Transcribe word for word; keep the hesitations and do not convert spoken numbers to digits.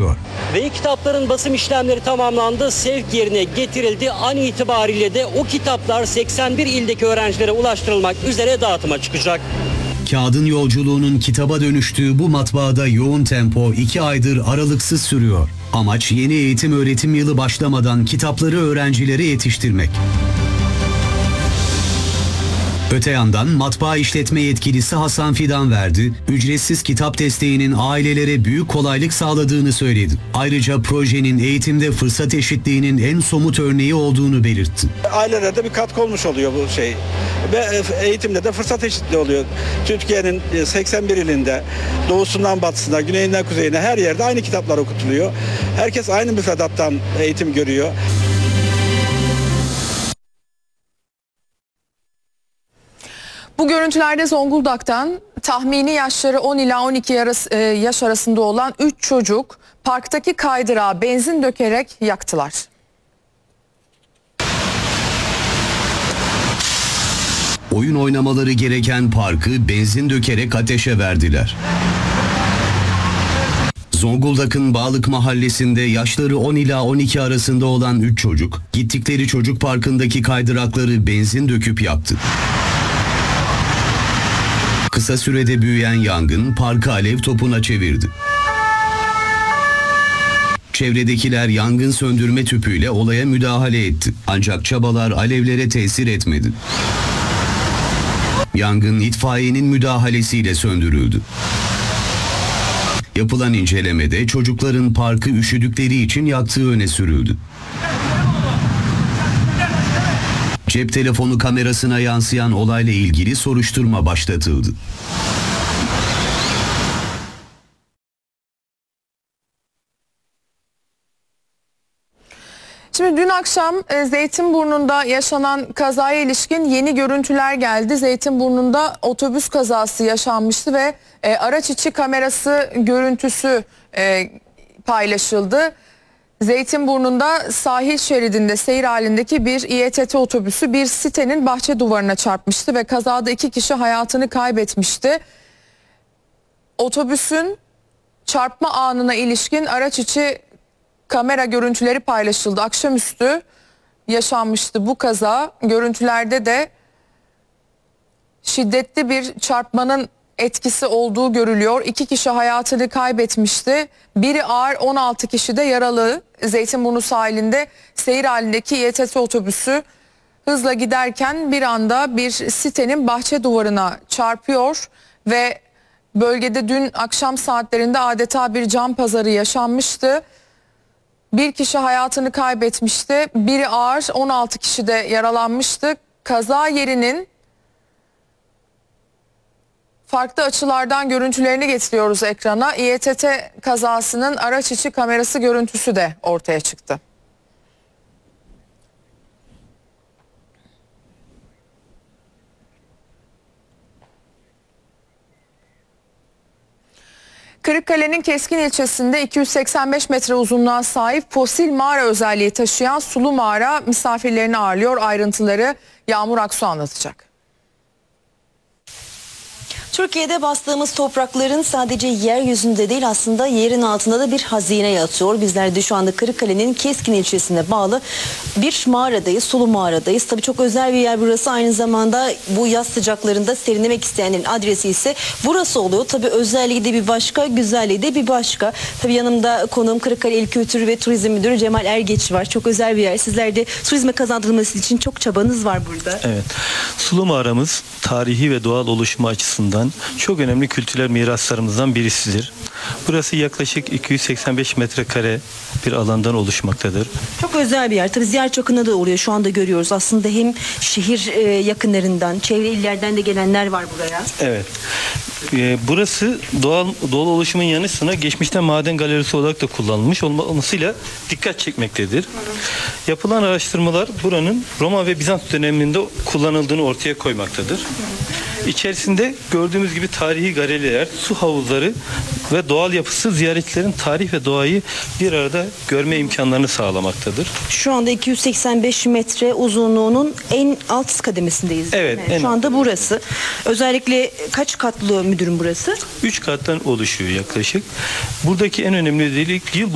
sürüyor. Ve kitapların basım işlemleri tamamlandı, sevk yerine getirildi. An itibariyle de o kitaplar seksen bir ildeki öğrencilere ulaştırılmak üzere dağıtıma çıkacak. Kağıdın yolculuğunun kitaba dönüştüğü bu matbaada yoğun tempo iki aydır aralıksız sürüyor. Amaç yeni eğitim öğretim yılı başlamadan kitapları öğrencilere yetiştirmek. Öte yandan matbaa işletme yetkilisi Hasan Fidanverdi, ücretsiz kitap desteğinin ailelere büyük kolaylık sağladığını söyledi. Ayrıca projenin eğitimde fırsat eşitliğinin en somut örneği olduğunu belirtti. Ailelere de bir katkı olmuş oluyor bu şey ve eğitimde de fırsat eşitliği oluyor. Türkiye'nin seksen bir ilinde doğusundan batısına, güneyinden kuzeyine her yerde aynı kitaplar okutuluyor. Herkes aynı müfredattan eğitim görüyor. Bu görüntülerde Zonguldak'tan tahmini yaşları on ila on iki yaş arasında olan üç çocuk parktaki kaydırağa benzin dökerek yaktılar. Oyun oynamaları gereken parkı benzin dökerek ateşe verdiler. Zonguldak'ın Bağlık Mahallesi'nde yaşları on ila on iki arasında olan üç çocuk, gittikleri çocuk parkındaki kaydırakları benzin döküp yaktı. Kısa sürede büyüyen yangın parkı alev topuna çevirdi. Çevredekiler yangın söndürme tüpüyle olaya müdahale etti. Ancak çabalar alevlere tesir etmedi. Yangın itfaiyenin müdahalesiyle söndürüldü. Yapılan incelemede çocukların parkı üşüdükleri için yaktığı öne sürüldü. Cep telefonu kamerasına yansıyan olayla ilgili soruşturma başlatıldı. Şimdi dün akşam e, Zeytinburnu'nda yaşanan kazaya ilişkin yeni görüntüler geldi. Zeytinburnu'nda otobüs kazası yaşanmıştı ve e, araç içi kamerası görüntüsü e, paylaşıldı. Zeytinburnu'nda sahil şeridinde seyir halindeki bir İETT otobüsü bir sitenin bahçe duvarına çarpmıştı ve kazada iki kişi hayatını kaybetmişti. Otobüsün çarpma anına ilişkin araç içi kamera görüntüleri paylaşıldı. Akşamüstü yaşanmıştı bu kaza. Görüntülerde de şiddetli bir çarpmanın etkisi olduğu görülüyor. İki kişi hayatını kaybetmişti. Biri ağır, on altı kişi de yaralı. Zeytinburnu sahilinde seyir halindeki İETT otobüsü hızla giderken bir anda bir sitenin bahçe duvarına çarpıyor ve bölgede dün akşam saatlerinde adeta bir can pazarı yaşanmıştı. Bir kişi hayatını kaybetmişti. Biri ağır, on altı kişi de yaralanmıştı. Kaza yerinin farklı açılardan görüntülerini getiriyoruz ekrana. İETT kazasının araç içi kamerası görüntüsü de ortaya çıktı. Kırıkkale'nin Keskin ilçesinde iki yüz seksen beş metre uzunluğa sahip fosil mağara özelliği taşıyan sulu mağara misafirlerini ağırlıyor. Ayrıntıları Yağmur Aksu anlatacak. Türkiye'de bastığımız toprakların sadece yeryüzünde değil aslında yerin altında da bir hazine yatıyor. Bizler de şu anda Kırıkkale'nin Keskin ilçesine bağlı bir mağaradayız, sulu mağaradayız. Tabii çok özel bir yer burası. Aynı zamanda bu yaz sıcaklarında serinlemek isteyenlerin adresi ise burası oluyor. Tabii özelliği de bir başka, güzelliği de bir başka. Tabii yanımda konuğum Kırıkkale İl Kültür ve Turizm Müdürü Cemal Ergeç var. Çok özel bir yer. Sizler de turizme kazandırılması için çok çabanız var burada. Evet. Sulu mağaramız tarihi ve doğal oluşumu açısından çok önemli kültürel miraslarımızdan birisidir. Burası yaklaşık iki yüz seksen beş metrekare bir alandan oluşmaktadır. Çok özel bir yer. Tabii ziyaret akını da oluyor. Şu anda görüyoruz. Aslında hem şehir e, yakınlarından, çevre illerden de gelenler var buraya. Evet. E, burası doğal doğal oluşumun yanı sıra geçmişte maden galerisi olarak da kullanılmış olmasıyla dikkat çekmektedir. Hı hı. Yapılan araştırmalar buranın Roma ve Bizans döneminde kullanıldığını ortaya koymaktadır. Hı hı. İçerisinde gördüğümüz gibi tarihi galeriler, su havuzları ve doğal yapısı ziyaretçilerin tarih ve doğayı bir arada görme imkanlarını sağlamaktadır. Şu anda iki yüz seksen beş metre uzunluğunun en alt kademesindeyiz. Evet. En Şu anda burası. Özellikle kaç katlı müdürüm burası? Üç kattan oluşuyor yaklaşık. Buradaki en önemli özellik yıl